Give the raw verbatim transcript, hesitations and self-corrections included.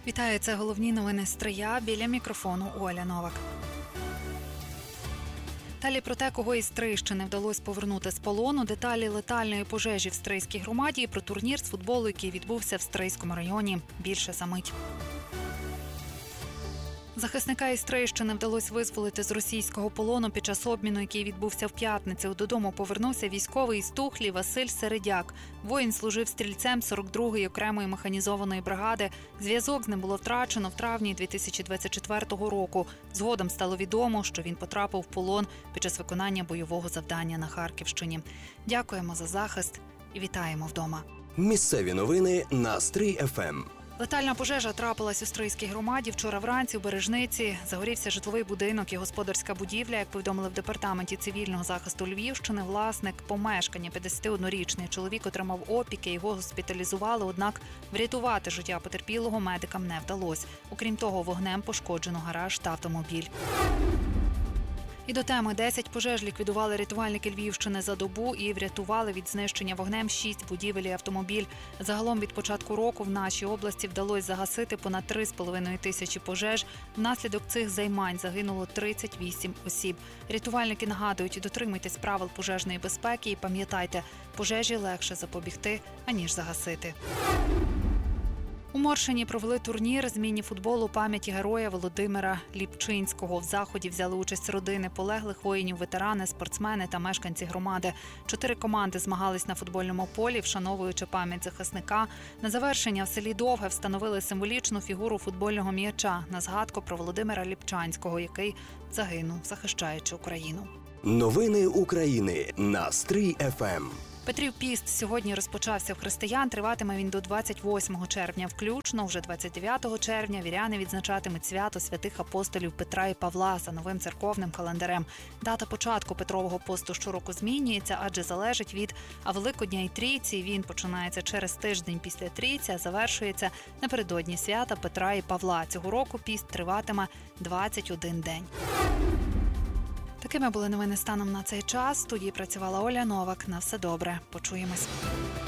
Вітаю, це головні новини Стрия. Біля мікрофону Оля Новак. Далі про те, кого із Стрийщини вдалося повернути з полону, деталі летальної пожежі в Стрийській громаді і про турнір з футболу, який відбувся в Стрийському районі. Більше за мить. Захисника із Стрийщини вдалося визволити з російського полону під час обміну, який відбувся в п'ятницю. Додому повернувся військовий із Тухлі Василь Середяк. Воїн служив стрільцем сорок другої окремої механізованої бригади. Зв'язок з ним було втрачено в травні дві тисячі двадцять четвертого року. Згодом стало відомо, що він потрапив в полон під час виконання бойового завдання на Харківщині. Дякуємо за захист і вітаємо вдома. Місцеві новини на Стрий еф ем. Летальна пожежа трапилась у Стрийській громаді. Вчора вранці у Бережниці загорівся житловий будинок і господарська будівля. Як повідомили в департаменті цивільного захисту Львівщини, власник помешкання, п'ятдесятиоднорічний чоловік, отримав опіки, його госпіталізували, однак врятувати життя потерпілого медикам не вдалося. Окрім того, вогнем пошкоджено гараж та автомобіль. І до теми. десять пожеж ліквідували рятувальники Львівщини за добу і врятували від знищення вогнем шість будівель і автомобіль. Загалом від початку року в нашій області вдалося загасити понад три з половиною тисячі пожеж. Внаслідок цих займань загинуло тридцять вісім осіб. Рятувальники нагадують, дотримуйтесь правил пожежної безпеки і пам'ятайте, пожежі легше запобігти, аніж загасити. У Моршині провели турнір з міні-футболу пам'яті героя Володимира Ліпчинського. В заході взяли участь родини полеглих воїнів, ветерани, спортсмени та мешканці громади. Чотири команди змагались на футбольному полі, вшановуючи пам'ять захисника. На завершення в селі Довге встановили символічну фігуру футбольного м'яча на згадку про Володимира Ліпчанського, який загинув, захищаючи Україну. Новини України на Стрий еф ем. Петрів піст сьогодні розпочався в християн. Триватиме він до двадцять восьмого червня. Включно вже двадцять дев'ятого червня віряни відзначатимуть свято святих апостолів Петра і Павла за новим церковним календарем. Дата початку Петрового посту щороку змінюється, адже залежить від Великодня і Трійці. Він починається через тиждень після Трійці, а завершується напередодні свята Петра і Павла. Цього року піст триватиме двадцять один день. Такими були новини станом на цей час. В студії працювала Оля Новак. На все добре. Почуємось.